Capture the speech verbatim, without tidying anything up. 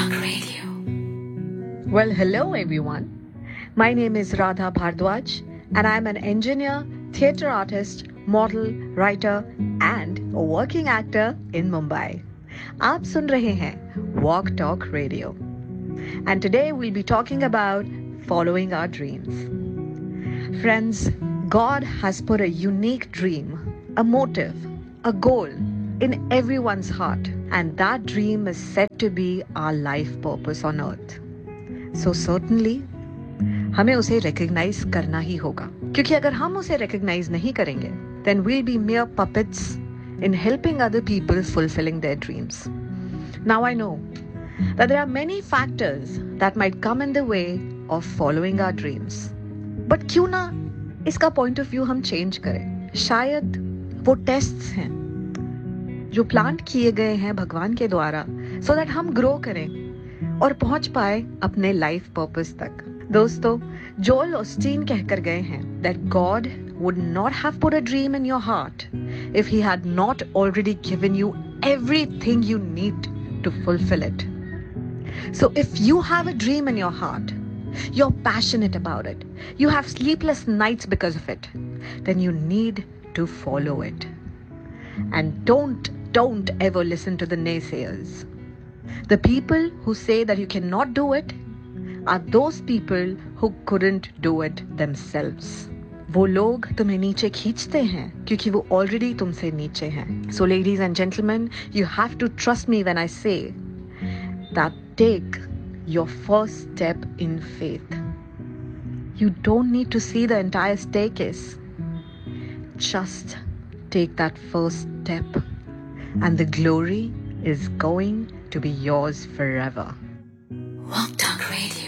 Radio. Well, hello everyone. My name is Radha Bhardwaj and I'm an engineer, theatre artist, model, writer and a working actor in Mumbai. आप सुन रहे हैं Walk Talk Radio. And today we'll be talking about following our dreams. Friends, God has put a unique dream, a motive, a goal in everyone's heart. And that dream is said to be our life purpose on earth. So certainly, हमें उसे recognize करना ही होगा. क्योंकि अगर हम उसे recognize नहीं करेंगे, then we'll be mere puppets in helping other people fulfilling their dreams. Now I know that there are many factors that might come in the way of following our dreams. But क्यों ना इसका point of view हम change करें? शायद वो tests हैं जो plant किए गए हैं भगवान के द्वारा so that हम ग्रो करें और पहुंच पाए अपने लाइफ पर्पस तक. दोस्तों, जोएल ऑस्टीन कहकर गए हैं that God would not have put a dream in your heart if he had not already given you everything you need to fulfill it. So if you have a dream in your heart, you're passionate about it, you have sleepless nights because of it, then you need to follow it. And don't Don't ever listen to the naysayers. The people who say that you cannot do it are those people who couldn't do it themselves. वो लोग तुम्हें नीचे खींचते हैं क्योंकि वो already तुमसे नीचे हैं. So ladies and gentlemen, you have to trust me when I say that take your first step in faith. You don't need to see the entire staircase. Just take that first step. And the glory is going to be yours forever. Walk Talk Radio.